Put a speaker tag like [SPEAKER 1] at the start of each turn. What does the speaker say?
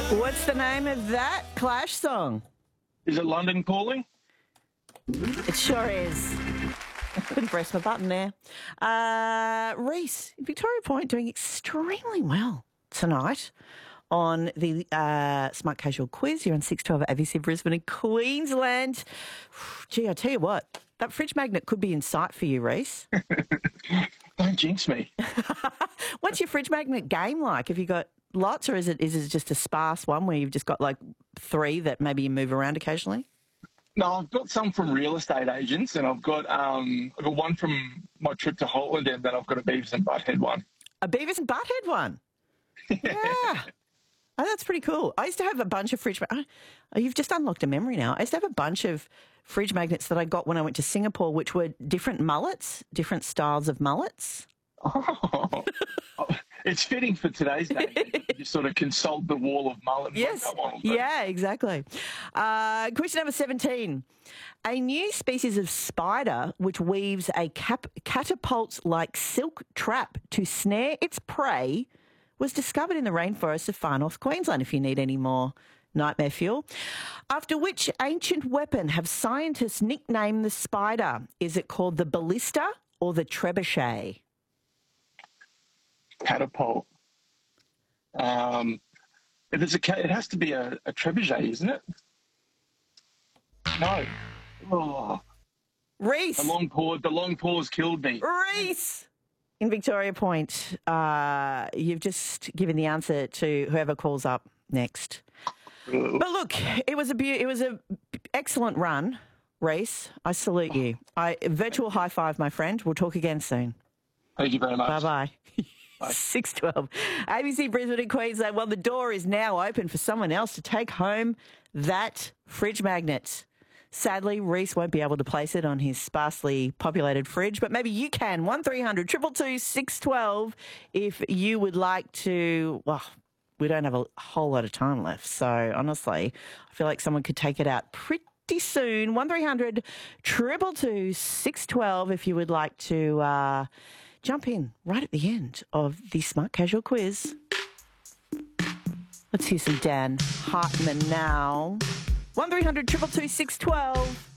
[SPEAKER 1] What's the name of that Clash song?
[SPEAKER 2] Is it London Calling?
[SPEAKER 1] It sure is. Couldn't press my button there. Reese, Victoria Point doing extremely well tonight on the Smart Casual Quiz here on 612 ABC Brisbane in Queensland. Gee, I tell you what, that fridge magnet could be in sight for you, Reese.
[SPEAKER 2] Don't jinx me.
[SPEAKER 1] What's your fridge magnet game like? Have you got lots, or is it just a sparse one where you've just got like 3 that maybe you move around occasionally?
[SPEAKER 2] No, I've got some from real estate agents, and I've got one from my trip to Holland, and then I've got a Beavis and Butthead one.
[SPEAKER 1] A Beavis and Butthead one? Yeah. Oh, that's pretty cool. I used to have a bunch of fridge... you've just unlocked a memory now. I used to have a bunch of fridge magnets that I got when I went to Singapore, which were different mullets, different styles of mullets.
[SPEAKER 2] Oh, it's fitting for today's day. You just sort of consult the wall of mullet.
[SPEAKER 1] Yes. Yeah, exactly. Question number 17. A new species of spider which weaves a catapult-like silk trap to snare its prey was discovered in the rainforest of far north Queensland, if you need any more nightmare fuel. After which ancient weapon have scientists nicknamed the spider? Is it called the ballista or the trebuchet?
[SPEAKER 2] Catapult. If it's it has to be a trebuchet, isn't it? No. Oh.
[SPEAKER 1] Reese.
[SPEAKER 2] The long pause killed me.
[SPEAKER 1] Reese. In Victoria Point, you've just given the answer to whoever calls up next.
[SPEAKER 2] Ugh.
[SPEAKER 1] But look, it was a excellent run, Reese. I salute you. Virtual high five, my friend. We'll talk again soon.
[SPEAKER 2] Thank you very much.
[SPEAKER 1] Bye-bye.
[SPEAKER 2] Bye.
[SPEAKER 1] 612. ABC Brisbane and Queensland. Well, the door is now open for someone else to take home that fridge magnet. Sadly, Reese won't be able to place it on his sparsely populated fridge, but maybe you can. 1300 222 612 if you would like to. Well, we don't have a whole lot of time left, so honestly, I feel like someone could take it out pretty soon. 1300 222 612 if you would like to jump in right at the end of the Smart Casual Quiz. Let's hear some Dan Hartman now. 1300 222 612.